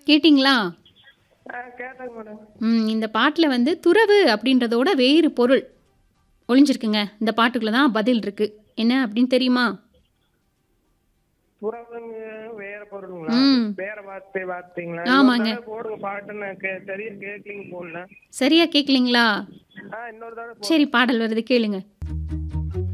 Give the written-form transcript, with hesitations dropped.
கேட்டீங்களா? கேட்டேங்க மேடம். இந்த பாட்டுல வந்து துறவு அப்படின்றதோட வேறு பொருள் ஒளிஞ்சிருக்குங்க. இந்த பாட்டுக்குள்ள தான் பதில் இருக்கு. என்ன அப்படின்னு தெரியுமா? புறவங்க வேற பொருளுங்களா? ம். வேற வார்த்தைங்களா? இன்னொரு ஆமாங்க. தடவை போடுங்க பாட்டு. நான் சரியா கேட்கலிங்க போன்ல. சரியா கேட்கலீங்களா? இன்னொரு தடவை சரி போடுங்க. பாடல் வருது கேளுங்க.